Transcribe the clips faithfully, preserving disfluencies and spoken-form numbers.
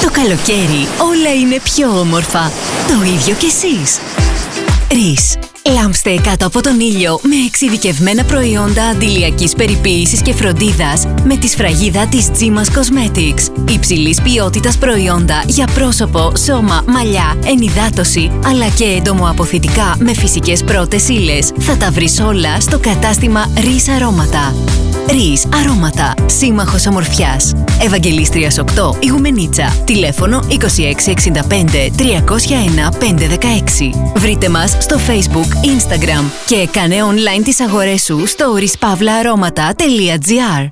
Το καλοκαίρι όλα είναι πιο όμορφα. Το ίδιο κι εσείς. Ρίς. Λάμψτε κάτω από τον ήλιο με εξειδικευμένα προϊόντα αντιλιακής περιποίησης και φροντίδας με τη σφραγίδα της Τζίμας Cosmetics. Υψηλής ποιότητας προϊόντα για πρόσωπο, σώμα, μαλλιά, ενυδάτωση αλλά και εντομοαποθητικά με φυσικές πρώτες ύλες. Θα τα βρεις όλα στο κατάστημα Ρίς Αρώματα. Ρίς Αρώματα. Σύμμαχος ομορφιάς. Ευαγγελίστριας οκτώ, Ιγουμενίτσα. Τηλέφωνο είκοσι έξι εξήντα πέντε τριακόσια ένα πεντακόσια δεκαέξι. Βρείτε μας στο Facebook, Instagram και κάνε online τις αγορές σου στο ρίς παύλα αρώματα τελεία τζι άρ.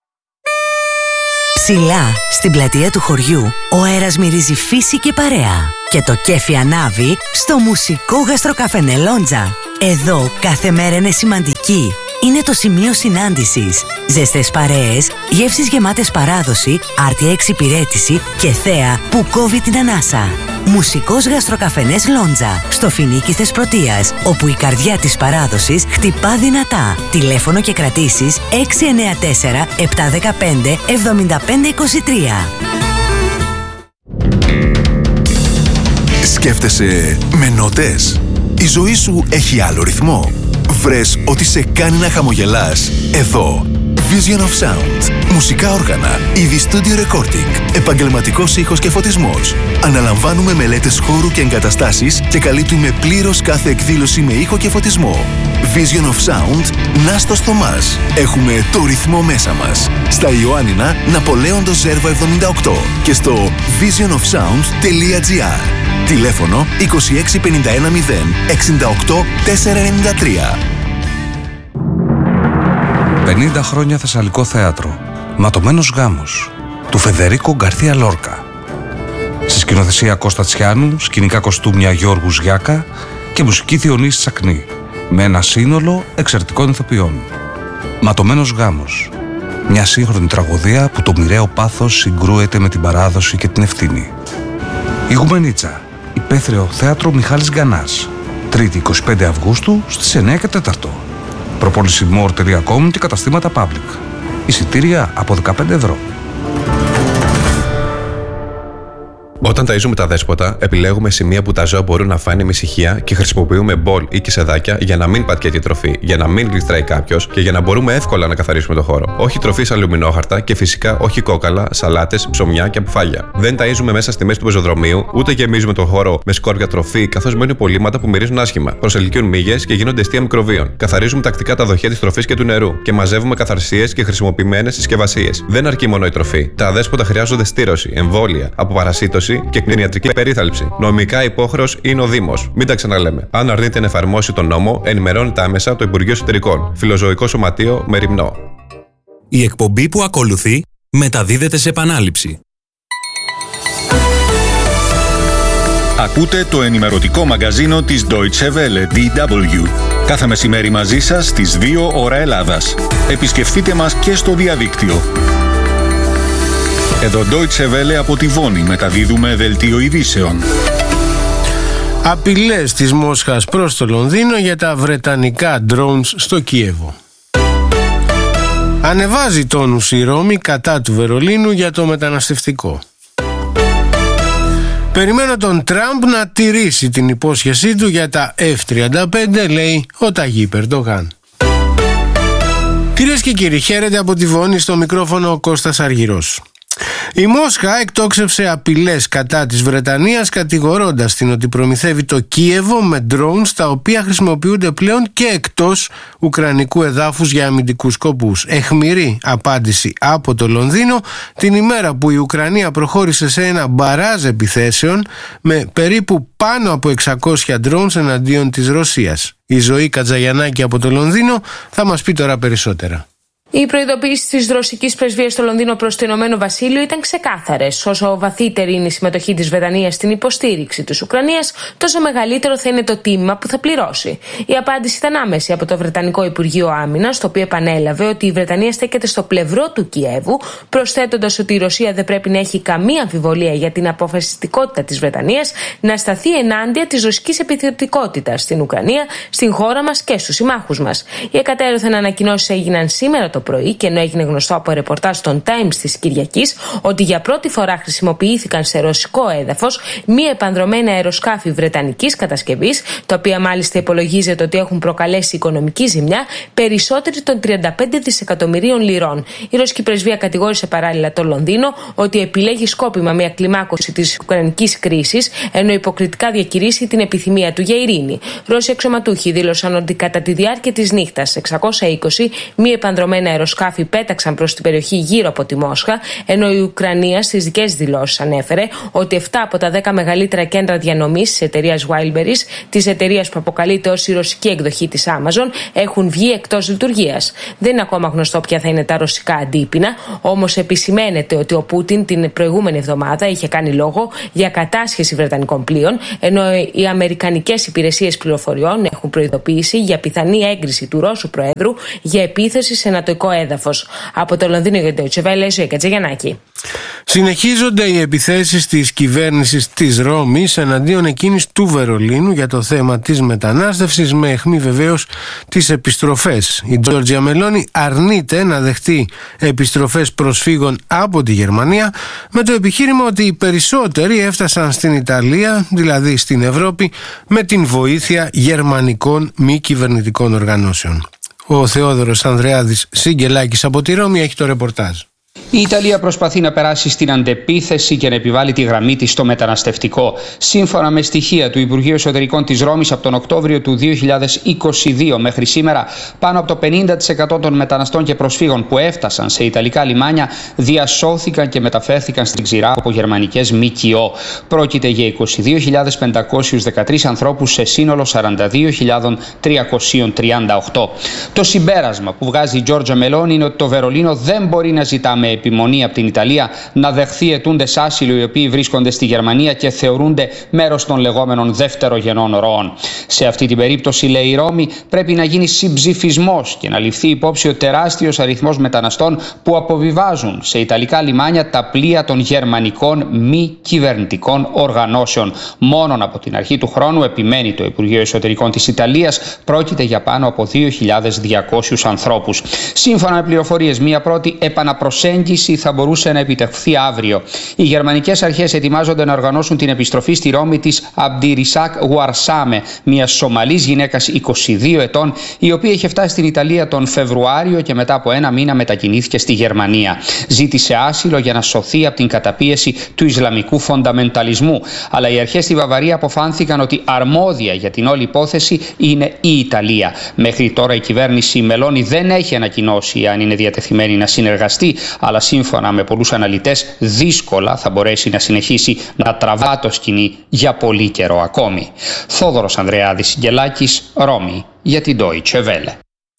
Ψηλά, στην πλατεία του χωριού, ο αέρας μυρίζει φύση και παρέα. Και το κέφι ανάβει στο μουσικό γαστροκαφενέ Λόντζα. Εδώ κάθε μέρα είναι σημαντική. Είναι το σημείο συνάντησης. Ζεστές παρέες, γεύσεις γεμάτες παράδοση, άρτια εξυπηρέτηση και θέα που κόβει την ανάσα. Μουσικός γαστροκαφενές Λόντζα, στο Φινίκι Θεσπρωτείας, όπου η καρδιά της παράδοσης χτυπά δυνατά. Τηλέφωνο και κρατήσεις έξι εννέα τέσσερα επτά ένα πέντε εβδομήντα πέντε είκοσι τρία. Σκέφτεσαι με νότες? Η ζωή σου έχει άλλο ρυθμό? Βρες ότι σε κάνει να χαμογελάς εδώ. Vision of Sound. Μουσικά όργανα, είδη studio recording, επαγγελματικός ήχος και φωτισμός. Αναλαμβάνουμε μελέτες χώρου και εγκαταστάσεις και καλύπτουμε πλήρως κάθε εκδήλωση με ήχο και φωτισμό. Vision of Sound, Νάστος Θωμάς. Έχουμε το ρυθμό μέσα μας. Στα Ιωάννινα, Ναπολέοντος Ζέρβα εβδομήντα οκτώ και στο vision of sound τελεία τζι άρ. Τηλέφωνο είκοσι έξι πενήντα ένα μηδέν εξήντα οκτώ τετρακόσια ενενήντα τρία. πενήντα χρόνια Θεσσαλικό θέατρο. Ματωμένος γάμος του Φεδερίκο Γκαρθία Λόρκα. Στη σκηνοθεσία Κώστα Τσιάνου, σκηνικά κοστούμια Γιώργου Γιάκα και μουσική Διονύση Τσακνή. Με ένα σύνολο εξαιρετικών ηθοποιών. Ματωμένος γάμος. Μια σύγχρονη τραγωδία που το μοιραίο πάθος συγκρούεται με την παράδοση και την ευθύνη. Ιγουμενίτσα. Υπαίθριο θέατρο Μιχάλης Γκανάς. Τρίτη εικοστή πέμπτη Αυγούστου στις εννέα και τέσσερα. Προπόληση more τελεία com και καταστήματα Public. Εισιτήρια από δεκαπέντε ευρώ. Όταν ταΐζουμε τα δέσποτα, επιλέγουμε σημεία που τα ζώα μπορούν να φάνε με ησυχία και χρησιμοποιούμε μπολ ή κισεδάκια για να μην πατιέται η τροφή, για να μην γλιστράει κάποιος και για να μπορούμε εύκολα να καθαρίσουμε το χώρο. Όχι τροφή σε αλουμινόχαρτα και φυσικά όχι κόκαλα, σαλάτες, ψωμιά και αποφάγια. Δεν ταΐζουμε μέσα στη μέση του πεζοδρομίου, ούτε γεμίζουμε τον χώρο με σκόρπια τροφή, καθώς μένουν υπολείμματα που μυρίζουν άσχημα. Προσελκύουν μύγες και γίνονται αιστεία μικροβίων. Καθαρίζουμε τακτικά τα δοχεία της τροφής και του νερού και μαζεύουμε καθαρσίες και χρησιμοποιημένες συσκευασίες. Δεν αρκεί μόνο η τροφή. Τα δέσποτα χρειάζονται στήρωση, εμβόλια, αποπαρασίτωση και κτηνιατρική περίθαλψη. Νομικά υπόχρεος είναι ο Δήμος. Μην τα ξαναλέμε. Αν αρνείται να εφαρμόσει τον νόμο, ενημερώνεται άμεσα το Υπουργείο Εσωτερικών. Φιλοζωικό Σωματείο Μεριμνό. Η εκπομπή που ακολουθεί μεταδίδεται σε επανάληψη. Ακούτε το ενημερωτικό μαγκαζίνο της Deutsche Welle ντι ντάμπλιου. Κάθε μεσημέρι μαζί σας στις δύο ώρα Ελλάδας. Επισκεφτείτε μας και στο διαδίκτυο. Εδώ Deutsche Welle από τη Βόνη μεταδίδουμε δελτίο ειδήσεων. Απειλές της Μόσχας προς το Λονδίνο για τα βρετανικά drones στο Κίεβο. Ανεβάζει τόνους η Ρώμη κατά του Βερολίνου για το μεταναστευτικό. Περιμένω τον Τραμπ να τηρήσει την υπόσχεσή του για τα εφ τριάντα πέντε, λέει ο Ταγίπ Ερντογάν. Κυρίες και κύριοι, χαίρετε από τη Βόνη, στο μικρόφωνο ο Κώστας Αργυρός. Η Μόσχα εκτόξευσε απειλές κατά της Βρετανίας, κατηγορώντας την ότι προμηθεύει το Κίεβο με drones τα οποία χρησιμοποιούνται πλέον και εκτός ουκρανικού εδάφους για αμυντικούς σκοπούς. Αιχμηρή απάντηση από το Λονδίνο την ημέρα που η Ουκρανία προχώρησε σε ένα μπαράζ επιθέσεων με περίπου πάνω από εξακόσια drones εναντίον της Ρωσίας. Η Ζωή Κατζαγιαννάκη από το Λονδίνο θα μας πει τώρα περισσότερα. Οι προειδοποιήσεις της ρωσικής πρεσβείας στο Λονδίνο προς το Ηνωμένο Βασίλειο ήταν ξεκάθαρες. Όσο βαθύτερη είναι η συμμετοχή της Βρετανίας στην υποστήριξη της Ουκρανίας, τόσο μεγαλύτερο θα είναι το τίμημα που θα πληρώσει. Η απάντηση ήταν άμεση από το Βρετανικό Υπουργείο Άμυνας, το οποίο επανέλαβε ότι η Βρετανία στέκεται στο πλευρό του Κιέβου, προσθέτοντας ότι η Ρωσία δεν πρέπει να έχει καμία αμφιβολία για την αποφασιστικότητα της Βρετανίας να σταθεί ενάντια της ρωσικής επιθετικότητας στην Ουκρανία, στην χώρα μας και στους συμμάχους μας. Οι εκατέρωθεν ανακοινώσεις έγιναν σήμερα το το πρωί, και ενώ έγινε γνωστό από ρεπορτάζ των Times της Κυριακής ότι για πρώτη φορά χρησιμοποιήθηκαν σε ρωσικό έδαφος μη επανδρωμένα αεροσκάφη βρετανικής κατασκευής, τα οποία μάλιστα υπολογίζεται ότι έχουν προκαλέσει οικονομική ζημιά περισσότερη των τριάντα πέντε δισεκατομμυρίων λιρών. Η ρωσική πρεσβεία κατηγόρησε παράλληλα το Λονδίνο ότι επιλέγει σκόπιμα μια κλιμάκωση της ουκρανικής κρίσης, ενώ υποκριτικά διακηρύσσει την επιθυμία του για ειρήνη. Ρώσοι αξιωματούχοι δήλωσαν ότι κατά τη διάρκεια της νύχτας εξακόσια είκοσι μη επανδρωμένα αεροσκάφη πέταξαν προς την περιοχή γύρω από τη Μόσχα, ενώ η Ουκρανία στις δικές δηλώσεις ανέφερε ότι επτά από τα δέκα μεγαλύτερα κέντρα διανομής της εταιρείας Wildberries, της εταιρείας που αποκαλείται ως η ρωσική εκδοχή της Amazon, έχουν βγει εκτός λειτουργίας. Δεν είναι ακόμα γνωστό ποια θα είναι τα ρωσικά αντίπεινα, όμως επισημαίνεται ότι ο Πούτιν την προηγούμενη εβδομάδα είχε κάνει λόγο για κατάσχεση βρετανικών πλοίων, ενώ οι αμερικανικές υπηρεσίες πληροφοριών έχουν προειδοποιήσει για πιθανή έγκριση του Ρώσου Προέδρου για επίθεση σε νατοϊκό έδαφος. Από το Λονδίνο για το Deutsche Welle, Ζωή Κατζηγιαννάκη. Συνεχίζονται οι επιθέσεις της κυβέρνησης της Ρώμης εναντίον εκείνης του Βερολίνου για το θέμα της μετανάστευσης, με αιχμή βεβαίως τις επιστροφές. Η Τζόρτζια Μελόνι αρνείται να δεχτεί επιστροφές προσφύγων από τη Γερμανία, με το επιχείρημα ότι οι περισσότεροι έφτασαν στην Ιταλία, δηλαδή στην Ευρώπη, με την βοήθεια γερμανικών μη κυβερνητικών οργανώσεων. Ο Θεόδωρος Ανδρεάδης Σιγκελάκης από τη Ρώμη έχει το ρεπορτάζ. Η Ιταλία προσπαθεί να περάσει στην αντεπίθεση και να επιβάλλει τη γραμμή της στο μεταναστευτικό. Σύμφωνα με στοιχεία του Υπουργείου Εσωτερικών της Ρώμης, από τον Οκτώβριο του δύο χιλιάδες είκοσι δύο μέχρι σήμερα, πάνω από το πενήντα τοις εκατό των μεταναστών και προσφύγων που έφτασαν σε ιταλικά λιμάνια διασώθηκαν και μεταφέρθηκαν στην ξηρά από γερμανικές ΜΚΟ. Πρόκειται για είκοσι δύο χιλιάδες πεντακόσιους δεκατρείς ανθρώπους σε σύνολο σαράντα δύο χιλιάδες τριακόσιοι τριάντα οκτώ. Το συμπέρασμα που βγάζει η Τζόρτζα Μελόνι είναι ότι το Βερολίνο δεν μπορεί να ζητά με επιμονή από την Ιταλία να δεχθεί αιτούντες άσυλο οι οποίοι βρίσκονται στη Γερμανία και θεωρούνται μέρος των λεγόμενων δευτερογενών ροών. Σε αυτή την περίπτωση, λέει η Ρώμη, πρέπει να γίνει συμψηφισμός και να ληφθεί υπόψη ο τεράστιος αριθμός μεταναστών που αποβιβάζουν σε ιταλικά λιμάνια τα πλοία των γερμανικών μη κυβερνητικών οργανώσεων. Μόνον από την αρχή του χρόνου, επιμένει το Υπουργείο Εσωτερικών της Ιταλίας, πρόκειται για πάνω από δύο χιλιάδες διακόσιους ανθρώπους. Σύμφωνα με πληροφορίες, μία πρώτη επαναπροσέγγιση θα μπορούσε να επιτευχθεί αύριο. Οι γερμανικές αρχές ετοιμάζονται να οργανώσουν την επιστροφή στη Ρώμη της Αμπντιρισάκ Γουαρσάμε, μιας Σομαλής γυναίκας είκοσι δύο ετών, η οποία είχε φτάσει στην Ιταλία τον Φεβρουάριο και μετά από ένα μήνα μετακινήθηκε στη Γερμανία. Ζήτησε άσυλο για να σωθεί από την καταπίεση του Ισλαμικού φονταμενταλισμού. Αλλά οι αρχές στη Βαβαρία αποφάνθηκαν ότι αρμόδια για την όλη υπόθεση είναι η Ιταλία. Μέχρι τώρα η κυβέρνηση Μελόνι δεν έχει ανακοινώσει αν είναι διατεθειμένη να συνεργαστεί, αλλά σύμφωνα με πολλούς αναλυτές δύσκολα θα μπορέσει να συνεχίσει να τραβά το σκηνή για πολύ καιρό ακόμη. Θόδωρος Ανδρεάδης Σιγκελάκης, Ρώμη, για την Deutsche Welle.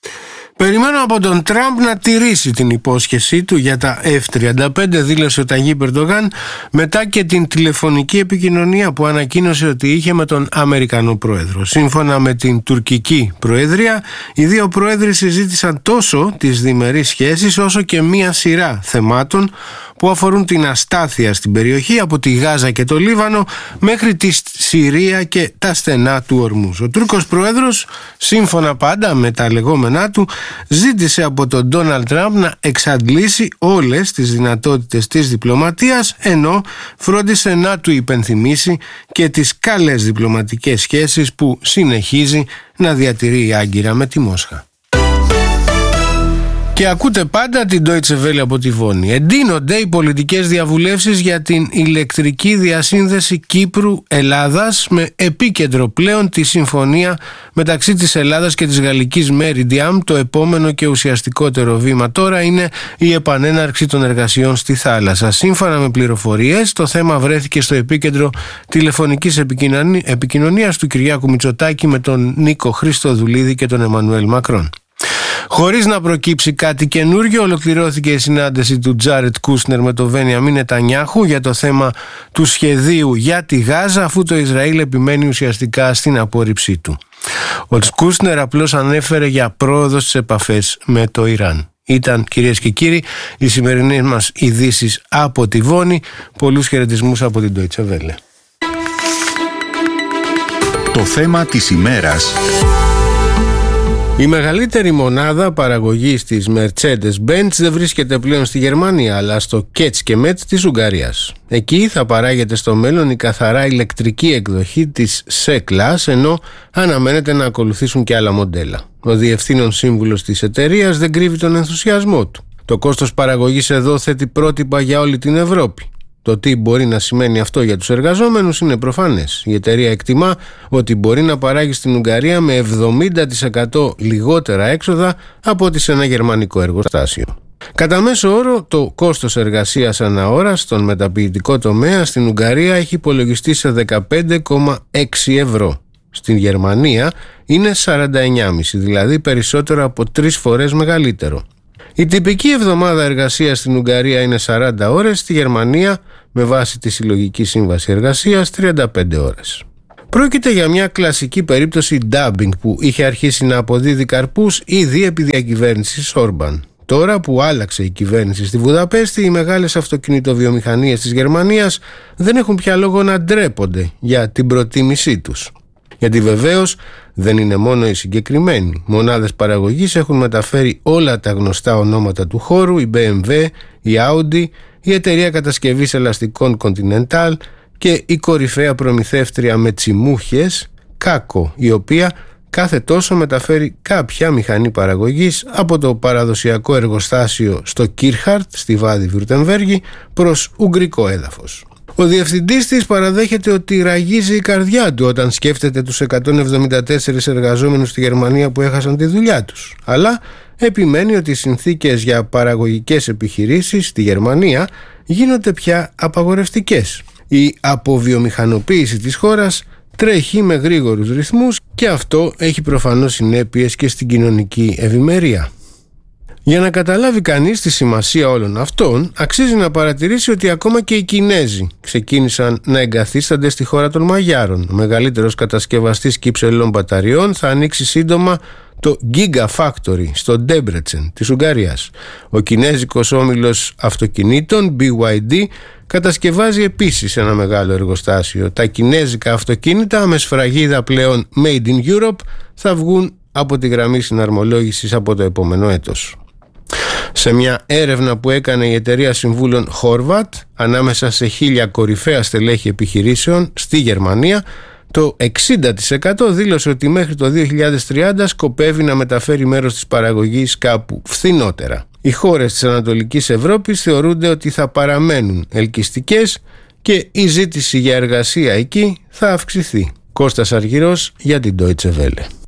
Περιμένω από τον Τραμπ να τηρήσει την υπόσχεσή του για τα εφ τριάντα πέντε, δήλωσε ο Ταγίπ Ερντογάν, μετά και την τηλεφωνική επικοινωνία που ανακοίνωσε ότι είχε με τον Αμερικανό Πρόεδρο. Σύμφωνα με την τουρκική Προεδρία, οι δύο πρόεδροι συζήτησαν τόσο τις διμερείς σχέσεις όσο και μία σειρά θεμάτων που αφορούν την αστάθεια στην περιοχή, από τη Γάζα και το Λίβανο μέχρι τη Συρία και τα στενά του Ορμούζ. Ο Τούρκος Πρόεδρος, σύμφωνα πάντα με τα λεγόμενά του, ζήτησε από τον Ντόναλντ Τραμπ να εξαντλήσει όλες τις δυνατότητες της διπλωματίας, ενώ φρόντισε να του υπενθυμίσει και τις καλές διπλωματικές σχέσεις που συνεχίζει να διατηρεί άγκυρα με τη Μόσχα. Και ακούτε πάντα την Deutsche Welle από τη Βόνη. Εντείνονται οι πολιτικές διαβουλεύσεις για την ηλεκτρική διασύνδεση Κύπρου-Ελλάδας, με επίκεντρο πλέον τη συμφωνία μεταξύ της Ελλάδας και της γαλλικής Meridiam. Το επόμενο και ουσιαστικότερο βήμα τώρα είναι η επανέναρξη των εργασιών στη θάλασσα. Σύμφωνα με πληροφορίες, το θέμα βρέθηκε στο επίκεντρο τηλεφωνικής επικοινωνίας του Κυριάκου Μητσοτάκη με τον Νίκο Χριστοδουλίδη και τον Εμμανουέλ Μακρόν. Χωρίς να προκύψει κάτι καινούργιο, ολοκληρώθηκε η συνάντηση του Τζάρετ Κούσνερ με τον Βένιαμιν Νετανιάχου για το θέμα του σχεδίου για τη Γάζα, αφού το Ισραήλ επιμένει ουσιαστικά στην απόρριψή του. Ο Κούσνερ απλώς ανέφερε για πρόοδο στις επαφές με το Ιράν. Ήταν, κυρίες και κύριοι, οι σημερινές μας ειδήσεις από τη Βόνη. Πολλούς χαιρετισμούς από την Deutsche Welle. Το θέμα της ημέρας Η μεγαλύτερη μονάδα παραγωγής της Mercedes-Benz δεν βρίσκεται πλέον στη Γερμανία, αλλά στο Kecskemét της Ουγγαρίας. Εκεί θα παράγεται στο μέλλον η καθαρά ηλεκτρική εκδοχή της C-Class, ενώ αναμένεται να ακολουθήσουν και άλλα μοντέλα. Ο διευθύνων σύμβουλος της εταιρείας δεν κρύβει τον ενθουσιασμό του. Το κόστος παραγωγής εδώ θέτει πρότυπα για όλη την Ευρώπη. Το τι μπορεί να σημαίνει αυτό για τους εργαζόμενους είναι προφανές. Η εταιρεία εκτιμά ότι μπορεί να παράγει στην Ουγγαρία με εβδομήντα τοις εκατό λιγότερα έξοδα από ότι σε ένα γερμανικό εργοστάσιο. Κατά μέσο όρο, το κόστος εργασίας ανά ώρα στον μεταποιητικό τομέα στην Ουγγαρία έχει υπολογιστεί σε δεκαπέντε κόμμα έξι ευρώ. Στην Γερμανία είναι σαράντα εννιά κόμμα πέντε, δηλαδή περισσότερο από τρεις φορές μεγαλύτερο. Η τυπική εβδομάδα εργασίας στην Ουγγαρία είναι σαράντα ώρες, στη Γερμανία με βάση τη συλλογική σύμβαση εργασίας τριάντα πέντε ώρες. Πρόκειται για μια κλασική περίπτωση dumping που είχε αρχίσει να αποδίδει καρπούς ήδη επί διακυβέρνησης Όρμπαν. Τώρα που άλλαξε η κυβέρνηση στη Βουδαπέστη, οι μεγάλες αυτοκινητοβιομηχανίες της Γερμανίας δεν έχουν πια λόγο να ντρέπονται για την προτίμησή τους. Γιατί βεβαίως δεν είναι μόνο οι συγκεκριμένοι. Μονάδες παραγωγής έχουν μεταφέρει όλα τα γνωστά ονόματα του χώρου, η μπι εμ ντάμπλιου, η Audi, η εταιρεία κατασκευής ελαστικών Continental και η κορυφαία προμηθεύτρια με τσιμούχες, Κάκο, η οποία κάθε τόσο μεταφέρει κάποια μηχανή παραγωγής από το παραδοσιακό εργοστάσιο στο Κίρχαρτ στη Βάδη Βιουρτεμβέργη προς ουγγρικό έδαφος. Ο διευθυντής της παραδέχεται ότι ραγίζει η καρδιά του όταν σκέφτεται τους εκατόν εβδομήντα τέσσερις εργαζόμενους στη Γερμανία που έχασαν τη δουλειά τους. Αλλά επιμένει ότι οι συνθήκες για παραγωγικές επιχειρήσεις στη Γερμανία γίνονται πια απαγορευτικές. Η αποβιομηχανοποίηση της χώρας τρέχει με γρήγορους ρυθμούς και αυτό έχει προφανώς συνέπειες και στην κοινωνική ευημερία. Για να καταλάβει κανείς τη σημασία όλων αυτών, αξίζει να παρατηρήσει ότι ακόμα και οι Κινέζοι ξεκίνησαν να εγκαθίστανται στη χώρα των Μαγιάρων. Ο μεγαλύτερος κατασκευαστής κύψελων μπαταριών θα ανοίξει σύντομα το Gigafactory στο Ντέμπρετσεν της Ουγγαρίας. Ο κινέζικος όμιλος αυτοκινήτων μπι γουάι ντι κατασκευάζει επίσης ένα μεγάλο εργοστάσιο. Τα κινέζικα αυτοκίνητα με σφραγίδα πλέον Made in Europe θα βγουν από τη γραμμή συναρμολόγησης από το επόμενο έτος. Σε μια έρευνα που έκανε η εταιρεία συμβούλων Horvat ανάμεσα σε χίλια κορυφαία στελέχη επιχειρήσεων στη Γερμανία, το εξήντα τοις εκατό δήλωσε ότι μέχρι το δύο χιλιάδες τριάντα σκοπεύει να μεταφέρει μέρος της παραγωγής κάπου φθηνότερα. Οι χώρες της Ανατολικής Ευρώπης θεωρούνται ότι θα παραμένουν ελκυστικές και η ζήτηση για εργασία εκεί θα αυξηθεί. Κώστας Αργυρός για την Deutsche Welle.